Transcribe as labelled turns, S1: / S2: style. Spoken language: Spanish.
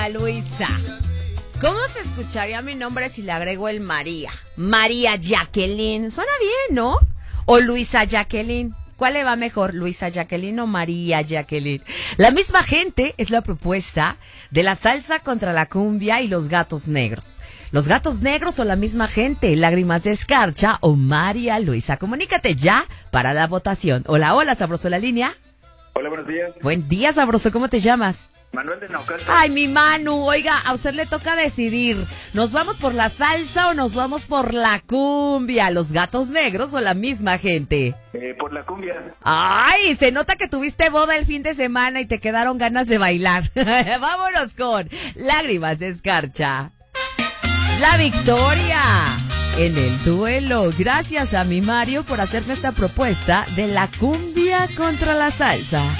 S1: Luisa, ¿cómo se escucharía mi nombre si le agrego el María? María Jacqueline. Suena bien, ¿no? O Luisa Jacqueline. ¿Cuál le va mejor, Luisa Jacqueline o María Jacqueline? La misma gente es la propuesta de la salsa contra la cumbia y los gatos negros. Los gatos negros son la misma gente, Lágrimas de Escarcha o María Luisa. Comunícate ya para la votación. Hola, hola, sabroso, la línea.
S2: Hola, buenos días.
S1: Buen día, sabroso, ¿cómo te llamas?
S2: Manuel de Naucalpan.
S1: Ay, mi Manu, oiga, a usted le toca decidir. ¿Nos vamos por la salsa o nos vamos por la cumbia? ¿Los gatos negros o la misma gente?
S2: Por la cumbia.
S1: Ay, se nota que tuviste boda el fin de semana y te quedaron ganas de bailar. Vámonos con Lágrimas de Escarcha. La victoria en el duelo. Gracias a mi Mario por hacerme esta propuesta de la cumbia contra la salsa.